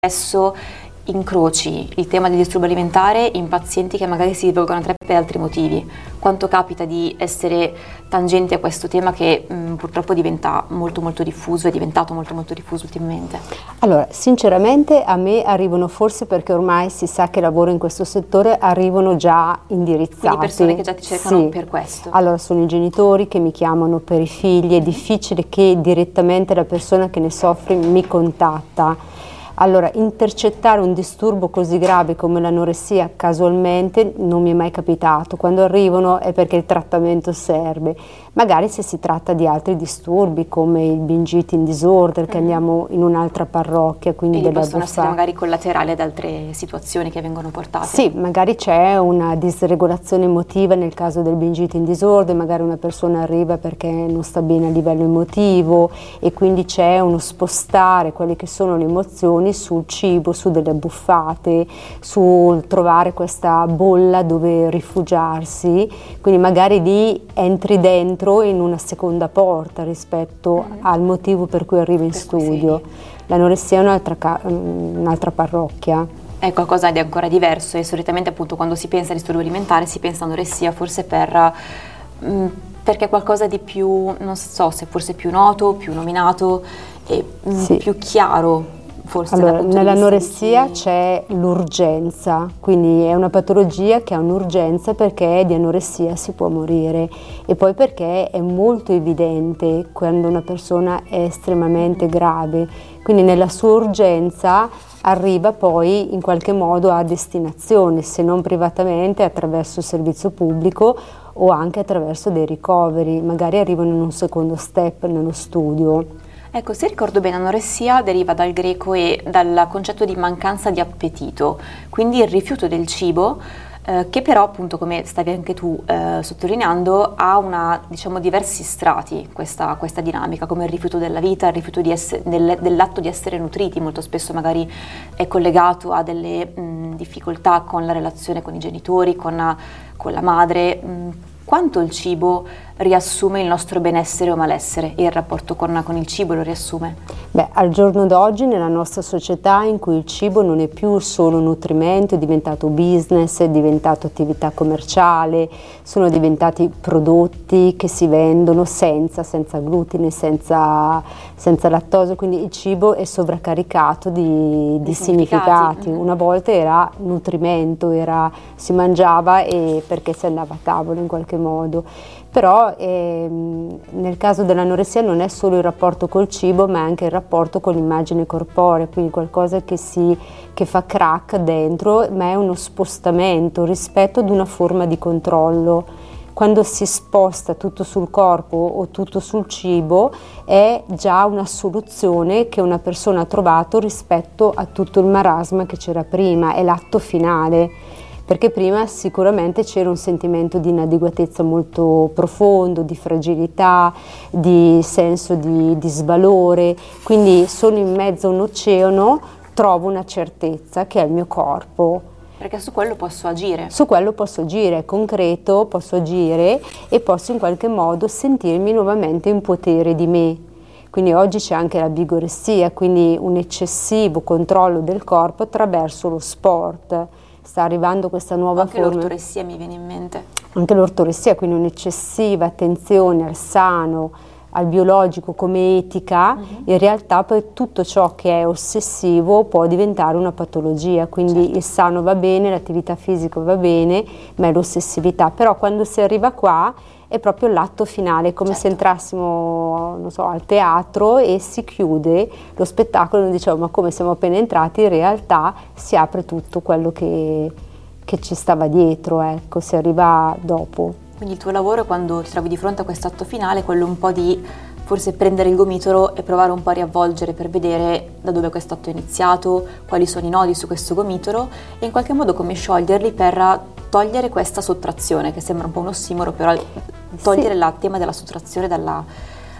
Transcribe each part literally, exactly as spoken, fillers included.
Spesso incroci il tema del disturbo alimentare in pazienti che magari si rivolgono a te per altri motivi. Quanto capita di essere tangenti a questo tema che mh, purtroppo diventa molto molto diffuso, è diventato molto molto diffuso ultimamente? Allora, sinceramente a me arrivano, forse perché ormai si sa che lavoro in questo settore, arrivano già indirizzati. Quindi persone che già ti cercano sì. per questo? Allora, sono i genitori che mi chiamano per i figli, è difficile che direttamente la persona che ne soffre mi contatta. Allora, intercettare un disturbo così grave come l'anoressia casualmente non mi è mai capitato. Quando arrivano è perché il trattamento serve. Magari se si tratta di altri disturbi come il binge eating disorder, che andiamo in un'altra parrocchia, quindi, quindi della possono buffata. essere magari collaterali ad altre situazioni che vengono portate. Sì, magari c'è una disregolazione emotiva nel caso del binge eating disorder, magari una persona arriva perché non sta bene a livello emotivo e quindi c'è uno spostare quelle che sono le emozioni sul cibo, su delle buffate, sul trovare questa bolla dove rifugiarsi, quindi magari lì entri dentro in una seconda porta rispetto mm-hmm. al motivo per cui arrivi in per studio. L'anoressia è un'altra, un'altra parrocchia. È qualcosa di ancora diverso e solitamente appunto quando si pensa a disturbo alimentare si pensa a anoressia forse per, mh, perché è qualcosa di più, non so se forse più noto, più nominato e mh, sì. più chiaro. Forse allora, nell'anoressia di... c'è l'urgenza, quindi è una patologia che ha un'urgenza perché di anoressia si può morire e poi perché è molto evidente quando una persona è estremamente grave, quindi nella sua urgenza arriva poi in qualche modo a destinazione, se non privatamente attraverso il servizio pubblico o anche attraverso dei ricoveri, magari arrivano in un secondo step nello studio. Ecco, se ricordo bene, anoressia deriva dal greco e dal concetto di mancanza di appetito, quindi il rifiuto del cibo, eh, che però appunto, come stavi anche tu eh, sottolineando, ha una, diciamo, diversi strati questa, questa dinamica, come il rifiuto della vita, il rifiuto di essere, del, dell'atto di essere nutriti, molto spesso magari è collegato a delle mh, difficoltà con la relazione con i genitori, con, con la madre. Mh, quanto il cibo riassume il nostro benessere o malessere e il rapporto con, con il cibo lo riassume? Beh, al giorno d'oggi nella nostra società in cui il cibo non è più solo nutrimento, è diventato business, è diventato attività commerciale, sono diventati prodotti che si vendono senza, senza glutine, senza, senza lattosio, quindi il cibo è sovraccaricato di, di significati. Mm-hmm. Una volta era nutrimento, era, si mangiava e perché si andava a tavola in qualche modo. Però ehm, nel caso dell'anoressia non è solo il rapporto col cibo ma è anche il rapporto con l'immagine corporea, quindi qualcosa che, si, che fa crack dentro, ma è uno spostamento rispetto ad una forma di controllo. Quando si sposta tutto sul corpo o tutto sul cibo è già una soluzione che una persona ha trovato rispetto a tutto il marasma che c'era prima, è l'atto finale. Perché prima sicuramente c'era un sentimento di inadeguatezza molto profondo, di fragilità, di senso di, di svalore, quindi sono in mezzo a un oceano, trovo una certezza che è il mio corpo. Perché su quello posso agire. Su quello posso agire, è concreto, posso agire e posso in qualche modo sentirmi nuovamente in potere di me. Quindi oggi c'è anche la bigoressia, quindi un eccessivo controllo del corpo attraverso lo sport. Sta arrivando questa nuova anche forma. Anche l'ortoressia mi viene in mente. Anche l'ortoressia, quindi un'eccessiva attenzione al sano, al biologico come etica, uh-huh. in realtà poi tutto ciò che è ossessivo può diventare una patologia, quindi certo. il sano va bene, l'attività fisica va bene, ma è l'ossessività. Però quando si arriva qua è proprio l'atto finale, come certo. se entrassimo, non so, al teatro e si chiude lo spettacolo, noi diciamo ma come siamo appena entrati, in realtà si apre tutto quello che, che ci stava dietro, ecco, si arriva dopo. Quindi il tuo lavoro quando ti trovi di fronte a questo atto finale è quello un po' di forse prendere il gomitolo e provare un po' a riavvolgere per vedere da dove questo atto è iniziato, quali sono i nodi su questo gomitolo e in qualche modo come scioglierli per togliere questa sottrazione, che sembra un po' un ossimoro, però togliere il sì. tema della sottrazione dalla,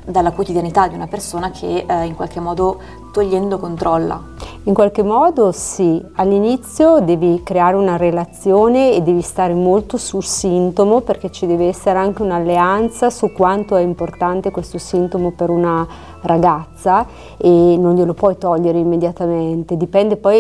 dalla quotidianità di una persona che eh, in qualche modo togliendo controlla. In qualche modo sì, all'inizio devi creare una relazione e devi stare molto sul sintomo, perché ci deve essere anche un'alleanza su quanto è importante questo sintomo per una ragazza e non glielo puoi togliere immediatamente, dipende poi